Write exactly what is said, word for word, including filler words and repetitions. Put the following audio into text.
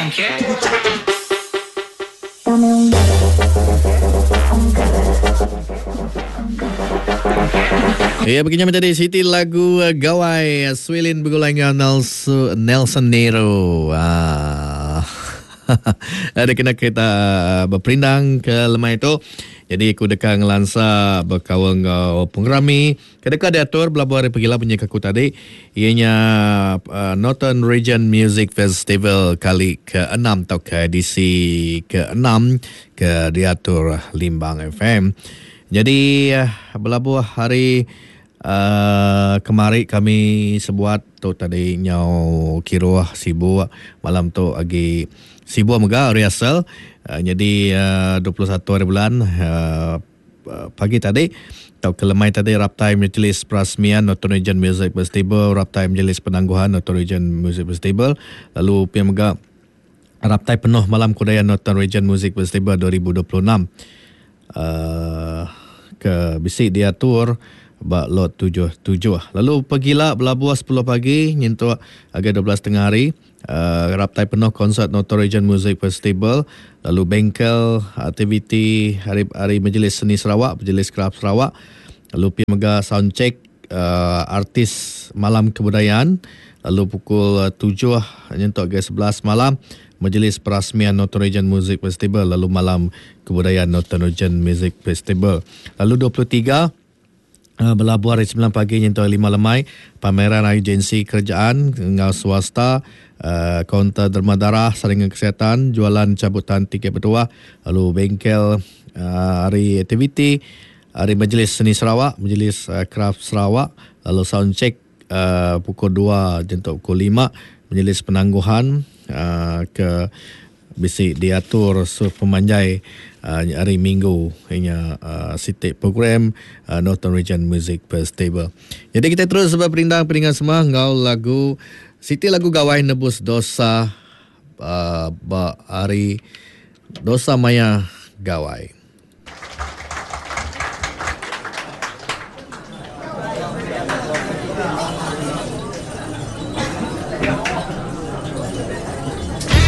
Ya, begini menjadi Siti lagu uh, Gawai Swilin bergulai dengan Nelson, Nelson Nero. Ah. Ada kena kita berperindang ke lemah itu. Jadi aku dekat ngelansa berkawang uh, pengrami. Kedeka diatur belabuh hari pergilah punya kaku tadi. Ianya uh, Northern Region Music Festival kali ke-enam atau ke edisi ke-enam ke diatur Limbang F M. Jadi uh, belabuh hari Uh, kemari kami sebuat tu tadi nyau kiruah sibu malam tu agi sibu mega rehearsal uh, jadi uh, dua puluh satu hari bulan uh, pagi tadi atau kelemai tadi Raptai Majlis Perasmian Northern Region Music Festival, Raptai Majlis Penangguhan Northern Region Music Festival, lalu pia mega Raptai penuh malam kudaya Northern Region Music Festival dua ribu dua puluh enam uh, ke bisi diatur bak lot tujuh tujuh. Lalu pergilah belabuh sepuluh pagi nyentuh agak dua belas tengah hari. Uh, Raptai penuh konsert Northern Region Music Festival. Lalu bengkel aktiviti hari hari Majlis Seni Sarawak, Majlis Kraft Sarawak. Lalu pi mega sound check uh, artis malam kebudayaan. Lalu pukul tujuh nyentuh agak sebelas malam Majlis Perasmian Northern Region Music Festival. Lalu malam kebudayaan Northern Region Music Festival. Lalu dua puluh tiga Uh, belabuh hari sembilan pagi nyentuh lima lemai pameran agensi kerajaan dengan swasta, uh, kaunter derma darah, saringan kesihatan, jualan cabutan tiket berdua, lalu bengkel uh, hari aktiviti hari Majlis Seni Sarawak, Majlis uh, Kraft Sarawak, lalu sound check uh, pukul dua nyentuh pukul lima, Majlis Penangguhan uh, ke bisi diatur sur pemanjai uh, hari Minggu hanya uh, sitik program uh, Northern Region Music Festival. Jadi kita terus sebab perindang-perindang semua ngau lagu Siti lagu Gawai nebus dosa uh, ba hari dosa maya Gawai.